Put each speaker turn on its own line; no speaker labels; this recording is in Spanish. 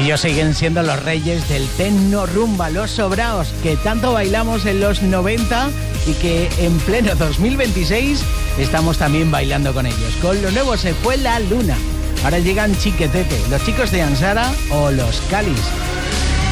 Ellos siguen siendo los reyes del techno rumba, los sobraos, que tanto bailamos en los 90 y que en pleno 2026 estamos también bailando con ellos. Con lo nuevo se fue la luna. Ahora llegan Chiquetete, los chicos de Ansara o los Calis.